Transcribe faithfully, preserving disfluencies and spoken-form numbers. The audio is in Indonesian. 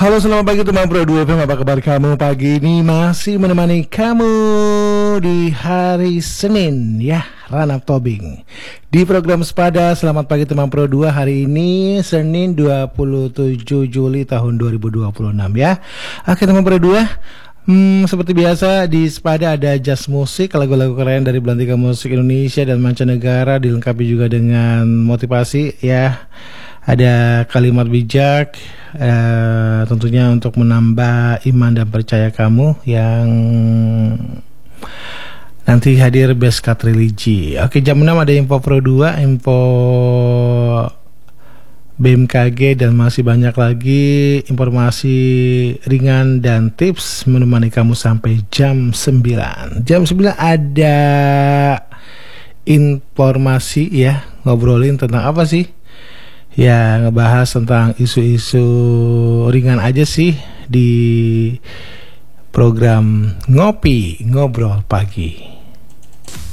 Halo, selamat pagi teman Pro dua F M. Apa kabar kamu pagi ini? Masih menemani kamu di hari Senin ya, Ranap Tobing di program Sepada. Selamat pagi teman Pro dua. Hari ini Senin dua puluh tujuh Juli tahun dua ribu dua puluh enam ya. Oke teman Pro dua, Hmm, seperti biasa di Sepada ada jazz musik, lagu-lagu keren dari belantika musik Indonesia dan mancanegara, dilengkapi juga dengan motivasi ya. Ada kalimat bijak, eh, tentunya untuk menambah iman dan percaya kamu yang nanti hadir Beskad Religi. Oke, jam enam ada info Pro dua, info B M K G, dan masih banyak lagi informasi ringan dan tips menemani kamu sampai jam sembilan. Jam sembilan ada informasi ya, ngobrolin tentang apa sih? Ya, ngebahas tentang isu-isu ringan aja sih di program Ngopi Ngobrol Pagi.